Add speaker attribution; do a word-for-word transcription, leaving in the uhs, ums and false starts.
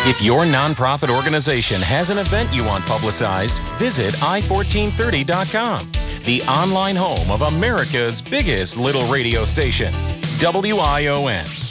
Speaker 1: If your nonprofit organization has an event you want publicized, visit i fourteen thirty dot com, the online home of America's biggest little radio station, W I O N.